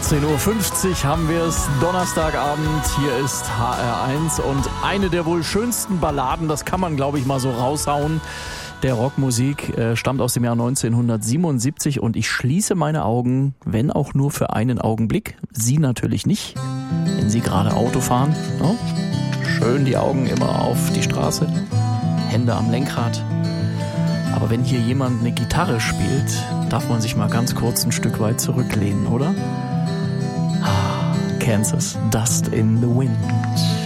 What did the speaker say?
18.50 Uhr haben wir es, Donnerstagabend, hier ist HR1 und eine der wohl schönsten Balladen, das kann man glaube ich mal so raushauen, der Rockmusik, stammt aus dem Jahr 1977 und ich schließe meine Augen, wenn auch nur für einen Augenblick, Sie natürlich nicht, wenn Sie gerade Auto fahren, ne? Schön die Augen immer auf die Straße, Hände am Lenkrad. Aber wenn hier jemand eine Gitarre spielt, darf man sich mal ganz kurz ein Stück weit zurücklehnen, oder? Kansas, Dust in the Wind.